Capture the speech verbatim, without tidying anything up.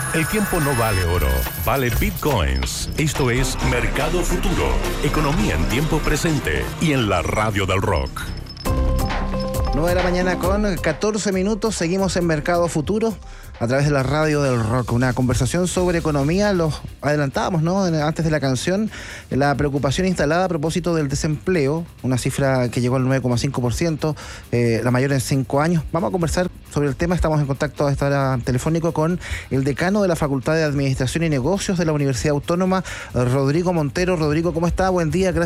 El tiempo no vale oro, vale bitcoins. Esto es Mercado Futuro, economía en tiempo presente y en la radio del rock. nueve de la mañana con catorce minutos, seguimos en Mercado Futuro a través de la radio del rock. Una conversación sobre economía, los adelantábamos, ¿no? Antes de la canción, la preocupación instalada a propósito del desempleo, una cifra que llegó al nueve coma cinco por ciento, eh, la mayor en cinco años. Vamos a conversar sobre el tema, estamos en contacto a esta hora telefónico con el decano de la Facultad de Administración y Negocios de la Universidad Autónoma, Rodrigo Montero. Rodrigo, ¿cómo está? Buen día, gracias